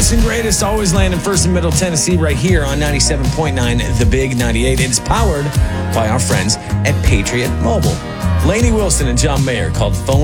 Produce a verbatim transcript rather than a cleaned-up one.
latest and greatest, always landing first in Middle Tennessee right here on ninety-seven point nine The Big ninety-eight. It's powered by our friends at Patriot Mobile. Lainey Wilson and John Mayer called Phone